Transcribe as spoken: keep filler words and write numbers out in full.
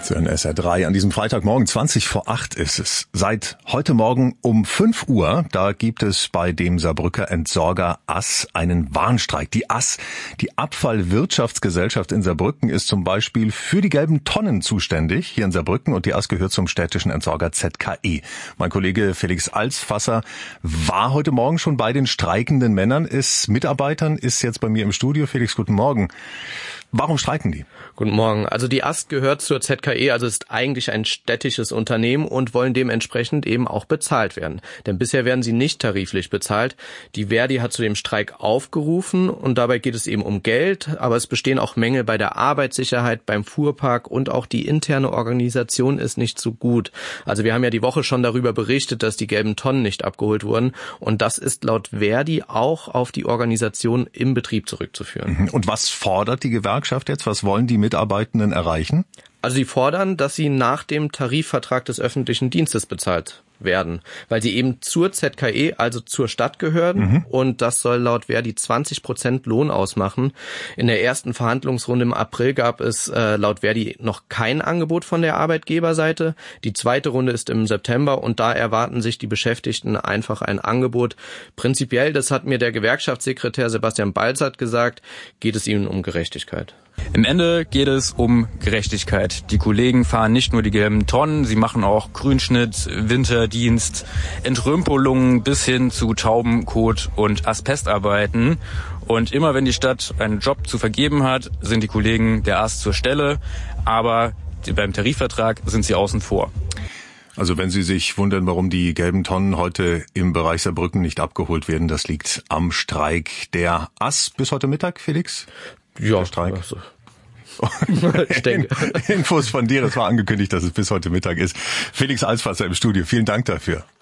Sie hören S R drei. An diesem Freitagmorgen, zwanzig vor acht ist es. Seit heute Morgen um fünf Uhr, da gibt es bei dem Saarbrücker Entsorger A S einen Warnstreik. Die A S, die Abfallwirtschaftsgesellschaft in Saarbrücken, ist zum Beispiel für die gelben Tonnen zuständig hier in Saarbrücken und die A S gehört zum städtischen Entsorger Z K E. Mein Kollege Felix Alsfasser war heute Morgen schon bei den streikenden Männern, ist Mitarbeitern, ist jetzt bei mir im Studio. Felix, guten Morgen. Warum streiken die? Guten Morgen. Also die A S gehört zur Z K E, also ist eigentlich ein städtisches Unternehmen und wollen dementsprechend eben auch bezahlt werden. Denn bisher werden sie nicht tariflich bezahlt. Die Verdi hat zu dem Streik aufgerufen und dabei geht es eben um Geld, aber es bestehen auch Mängel bei der Arbeitssicherheit, beim Fuhrpark und auch die interne Organisation ist nicht so gut. Also wir haben ja die Woche schon darüber berichtet, dass die gelben Tonnen nicht abgeholt wurden und das ist laut Verdi auch auf die Organisation im Betrieb zurückzuführen. Und was fordert die Gewerkschaft jetzt? Was wollen die Mitarbeitenden erreichen? Also sie fordern, dass sie nach dem Tarifvertrag des öffentlichen Dienstes bezahlt werden, weil sie eben zur Z K E, also zur Stadt gehören mhm. und das soll laut Verdi zwanzig Prozent Lohn ausmachen. In der ersten Verhandlungsrunde im April gab es äh, laut Verdi noch kein Angebot von der Arbeitgeberseite. Die zweite Runde ist im September und da erwarten sich die Beschäftigten einfach ein Angebot. Prinzipiell, das hat mir der Gewerkschaftssekretär Sebastian Balzert gesagt, geht es ihnen um Gerechtigkeit. Im Ende geht es um Gerechtigkeit. Die Kollegen fahren nicht nur die gelben Tonnen, sie machen auch Grünschnitt, Winterdienst, Entrümpelungen bis hin zu Taubenkot und Asbestarbeiten. Und immer wenn die Stadt einen Job zu vergeben hat, sind die Kollegen der A S zur Stelle, aber beim Tarifvertrag sind sie außen vor. Also wenn Sie sich wundern, warum die gelben Tonnen heute im Bereich Saarbrücken nicht abgeholt werden, das liegt am Streik der A S bis heute Mittag, Felix? Ja, der Streik. Also. Ich denke. Infos von dir, es war angekündigt, dass es bis heute Mittag ist. Felix Alsfasser im Studio, vielen Dank dafür.